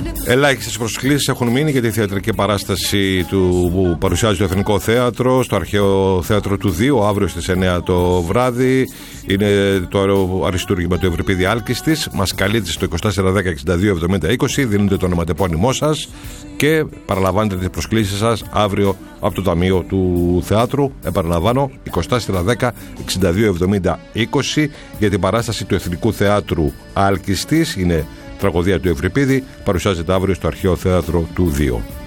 Ελάχιστες προσκλήσεις έχουν μείνει για τη θεατρική παράσταση που παρουσιάζει το Εθνικό Θέατρο στο Αρχαίο Θέατρο του Δίου αύριο στις 9 το βράδυ. Είναι το αριστούργημα του Ευρυπίδη Άλκηστης. Μας καλείτε στο 2410-62-70-20, δίνετε το ονοματεπώνυμό σας και παραλαμβάνετε τις προσκλήσεις σας αύριο από το Ταμείο του Θεάτρου. Επαναλαμβάνω, 2410-62-70-20 για την παράσταση του Εθνικού Θεάτρου Άλκηστης. Είναι τραγωδία του Ευρυπίδη, παρουσιάζεται αύριο στο Αρχαίο Θέατρο του Δίου.